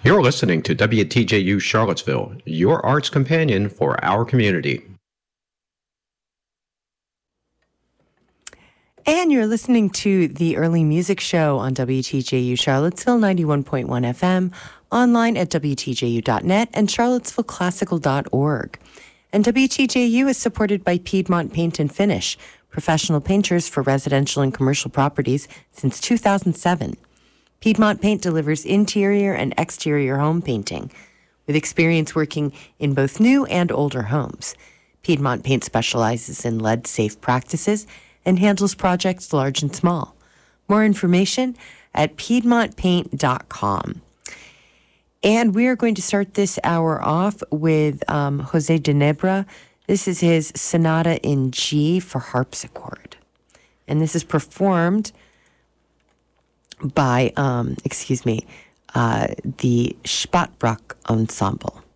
You're listening to WTJU Charlottesville, your arts companion for our community. And you're listening to the Early Music Show on WTJU Charlottesville 91.1 FM, online at WTJU.net and charlottesvilleclassical.org. And WTJU is supported by Piedmont Paint and Finish, professional painters for residential and commercial properties since 2007. Piedmont Paint delivers interior and exterior home painting, with experience working in both new and older homes. Piedmont Paint specializes in lead-safe practices and handles projects large and small. More information at piedmontpaint.com. And we are going to start this hour off with Jose de Nebra. This is his Sonata in G for harpsichord. And this is performed by, the Spaatbroek Ensemble.